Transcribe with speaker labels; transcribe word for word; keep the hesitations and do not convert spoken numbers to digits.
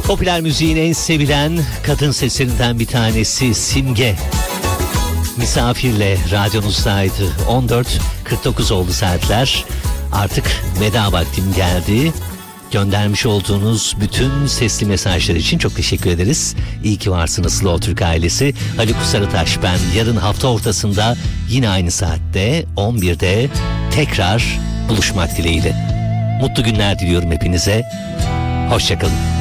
Speaker 1: Popüler müziğin en sevilen kadın seslerinden bir tanesi Simge. Misafirle radyonuzdaydı. on dört kırk dokuz oldu saatler. Artık veda vaktim geldi. Göndermiş olduğunuz bütün sesli mesajlar için çok teşekkür ederiz. İyi ki varsınız Slow Türk ailesi. Haluk Sarıtaş ben. Yarın hafta ortasında yine aynı saatte on birde tekrar buluşmak dileğiyle. Mutlu günler diliyorum hepinize. Hoşça kalın.